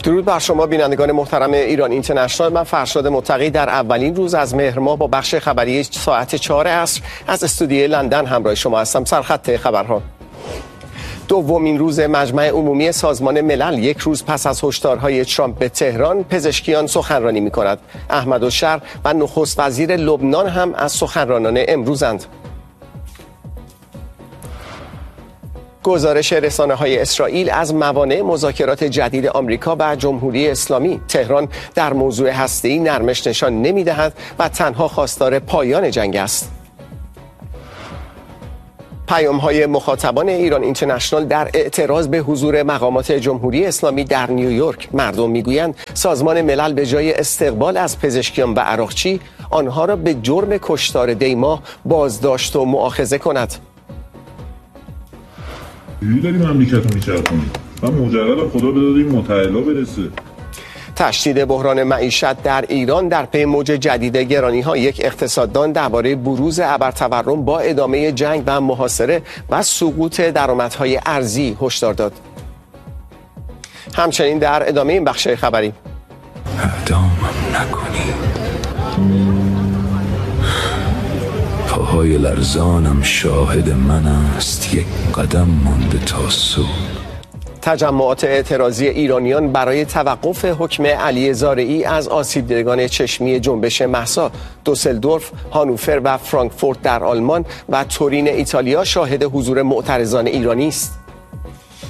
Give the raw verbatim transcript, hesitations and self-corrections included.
درود بر شما بینندگان محترم ایران اینترنشنال. من فرشاد متقی در اولین روز از مهر ماه با بخش خبری ساعت چهار عصر از استودیوی لندن همراه شما هستم. سرخط خبرها: دومین روز مجمع عمومی سازمان ملل یک روز پس از هشدارهای ترامپ به تهران، پزشکیان سخنرانی می‌کند. احمدالشهر و نخست وزیر لبنان هم از سخنرانان امروزند. گزارش رسانه‌های اسرائیل از موانع مذاکرات جدید آمریکا و جمهوری اسلامی: تهران در موضوع هسته‌ای نرمش نشان نمی‌دهد و تنها خواستار پایان جنگ است. پیام‌های مخاطبان ایران اینترنشنال در اعتراض به حضور مقامات جمهوری اسلامی در نیویورک: مردم میگویند سازمان ملل به جای استقبال از پزشکیان و عراقچی، آنها را به جرم کشتار دیما بازداشت و مؤاخذه کند. چجوری داری مملکت رو میچرخونی؟ و مجرد خدا بدادیم متعلا برسه. تشدید بحران معیشت در ایران در پی موج جدید گرانی‌ها: یک اقتصاددان درباره بروز ابرتورم با ادامه جنگ و محاصره و سقوط درآمدهای ارزی هشدار داد. همچنین در ادامه این بخش خبری: اعدامم نکنی، پاهای لرزانم شاهد من است، یک قدم مانده تا صبح. تجمعات اعتراضی ایرانیان برای توقف حکم علی زارعی از آسیب دیدگان چشمی جنبش مهسا: دوسلدورف، هانوفر و فرانکفورت در آلمان و تورین ایتالیا شاهد حضور معترضان ایرانی است.